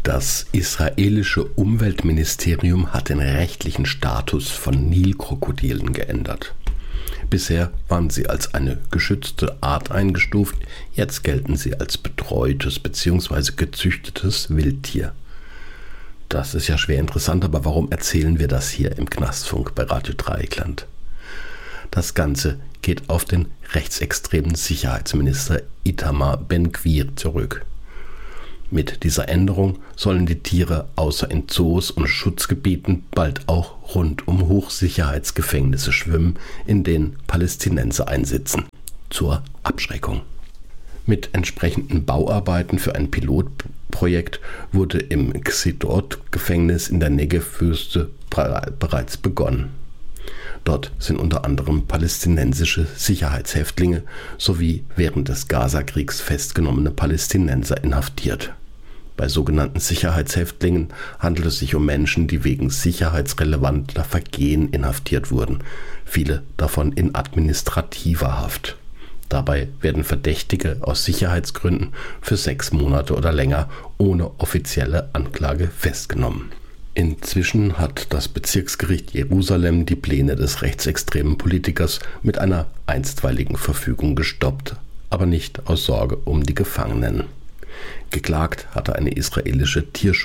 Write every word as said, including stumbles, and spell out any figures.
Das israelische Umweltministerium hat den rechtlichen Status von Nilkrokodilen geändert. Bisher waren sie als eine geschützte Art eingestuft, jetzt gelten sie als betreutes bzw. gezüchtetes Wildtier. Das ist ja schwer interessant, aber warum erzählen wir das hier im Knastfunk bei Radio Dreieckland? Das Ganze geht auf den rechtsextremen Sicherheitsminister Itamar Ben-Gvir zurück. Mit dieser Änderung sollen die Tiere außer in Zoos und Schutzgebieten bald auch rund um Hochsicherheitsgefängnisse schwimmen, in denen Palästinenser einsitzen. Zur Abschreckung. Mit entsprechenden Bauarbeiten für ein Pilotprojekt wurde im Xidot-Gefängnis in der Negev-Wüste bereits begonnen. Dort sind unter anderem palästinensische Sicherheitshäftlinge sowie während des Gazakriegs festgenommene Palästinenser inhaftiert. Bei sogenannten Sicherheitshäftlingen handelt es sich um Menschen, die wegen sicherheitsrelevanter Vergehen inhaftiert wurden, viele davon in administrativer Haft. Dabei werden Verdächtige aus Sicherheitsgründen für sechs Monate oder länger ohne offizielle Anklage festgenommen. Inzwischen hat das Bezirksgericht Jerusalem die Pläne des rechtsextremen Politikers mit einer einstweiligen Verfügung gestoppt, aber nicht aus Sorge um die Gefangenen. Geklagt hatte eine israelische Tierschutz